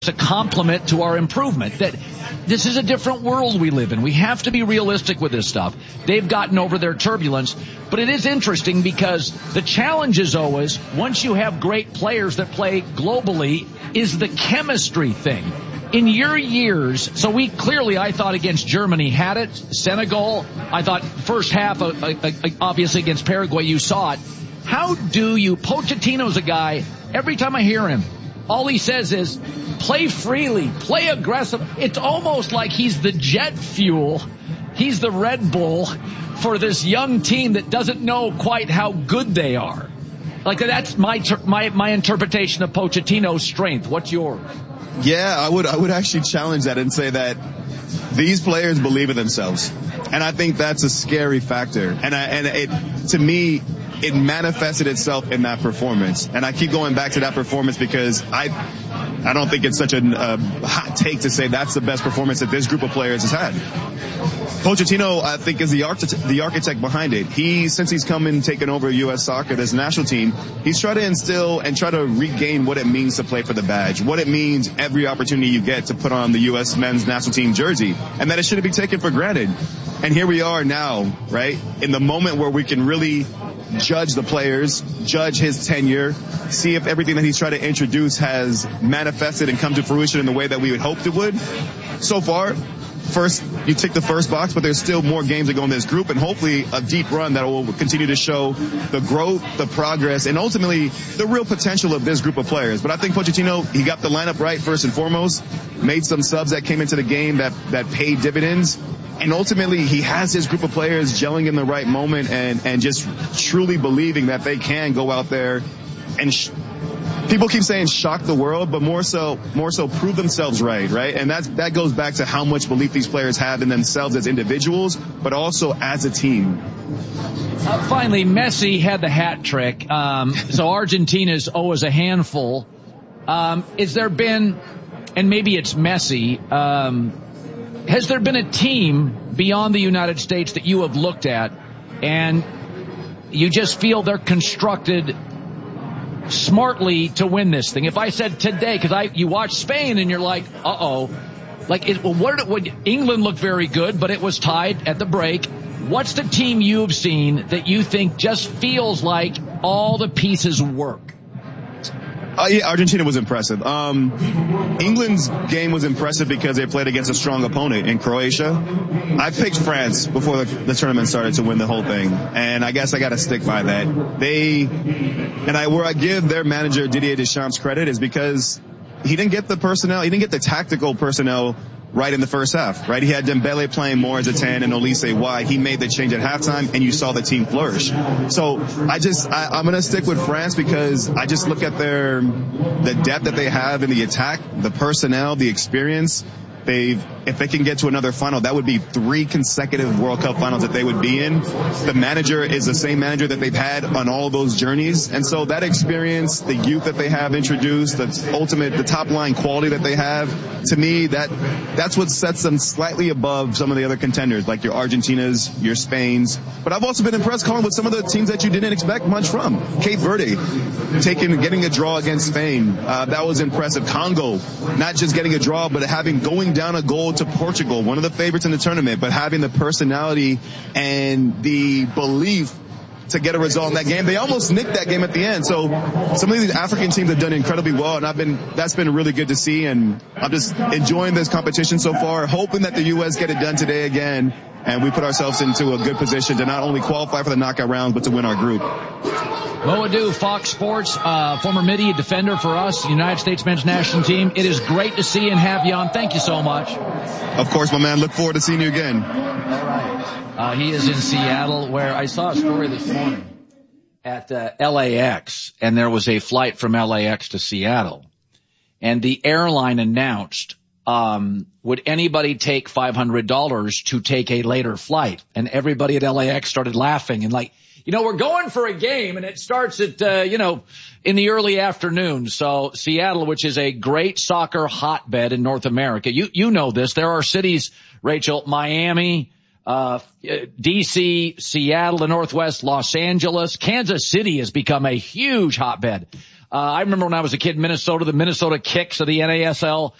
a compliment to our improvement, that this is a different world we live in. We have to be realistic with this stuff. They've gotten over their turbulence, but it is interesting because the challenge is always, once you have great players that play globally, is the chemistry thing. In your years, so we clearly, I thought against Germany had it. Senegal, I thought first half, obviously against Paraguay, you saw it. How do you, Pochettino's a guy, every time I hear him, all he says is, play freely, play aggressive. It's almost like he's the jet fuel. He's the Red Bull for this young team that doesn't know quite how good they are. Like, that's my interpretation of Pochettino's strength. What's yours? Yeah, I would actually challenge that and say that these players believe in themselves. And I think that's a scary factor. To me, it manifested itself in that performance. And I keep going back to that performance because I don't think it's such a hot take to say that's the best performance that this group of players has had. Pochettino, I think, is the architect behind it. Since he's come and taken over U.S. soccer, this national team, he's tried to instill and try to regain what it means to play for the badge, what it means every opportunity you get to put on the U.S. men's national team jersey, and that it shouldn't be taken for granted. And here we are now, right, in the moment where we can really judge the players, judge his tenure, see if everything that he's tried to introduce has manifested and come to fruition in the way that we would hope it would. So far, you tick the first box, but there's still more games to go in this group, and hopefully a deep run that will continue to show the growth, the progress, and ultimately the real potential of this group of players. But I think Pochettino, he got the lineup right first and foremost, made some subs that came into the game that paid dividends, and ultimately he has his group of players gelling in the right moment and just truly believing that they can go out there and people keep saying shock the world, but more so prove themselves right? And that goes back to how much belief these players have in themselves as individuals, but also as a team. Finally, Messi had the hat trick. So Argentina's always a handful. Has there been, and maybe it's Messi, has there been a team beyond the United States that you have looked at and you just feel they're constructed smartly to win this thing? If I said today, because you watch Spain and you're like, England looked very good, but it was tied at the break. What's the team you've seen that you think just feels like all the pieces work? Yeah, Argentina was impressive. England's game was impressive because they played against a strong opponent in Croatia. I picked France before the tournament started to win the whole thing, and I guess I got to stick by that. Where I give their manager Didier Deschamps credit is because he didn't get the tactical personnel right in the first half, right? He had Dembele playing more as a 10 and Olise wide. He made the change at halftime, and you saw the team flourish. So I'm going to stick with France because I just look at the depth that they have in the attack, the personnel, the experience. If they can get to another final, that would be 3 consecutive World Cup finals that they would be in. The manager is the same manager that they've had on all those journeys. And so that experience, the youth that they have introduced, the top line quality that they have, to me, that's what sets them slightly above some of the other contenders, like your Argentinas, your Spains. But I've also been impressed, Colin, with some of the teams that you didn't expect much from. Cape Verde, getting a draw against Spain. That was impressive. Congo, not just getting a draw, but going down a goal to Portugal, one of the favorites in the tournament, but having the personality and the belief to get a result in that game. They almost nicked that game at the end. So some of these African teams have done incredibly well, and that's been really good to see, and I'm just enjoying this competition so far, hoping that the U.S. get it done today again, and we put ourselves into a good position to not only qualify for the knockout rounds, but to win our group. Mo Adu, Fox Sports, former media defender for us, United States men's national team. It is great to see and have you on. Thank you so much. Of course, my man. Look forward to seeing you again. All right. He is in Seattle, where I saw a story this morning at LAX, and there was a flight from LAX to Seattle. And the airline announced, would anybody take $500 to take a later flight? And everybody at LAX started laughing and we're going for a game, and it starts at, in the early afternoon. So Seattle, which is a great soccer hotbed in North America. You know this. There are cities, Rachel, Miami, DC, Seattle, the Northwest, Los Angeles. Kansas City has become a huge hotbed. I remember when I was a kid, the Minnesota Kicks of the NASL.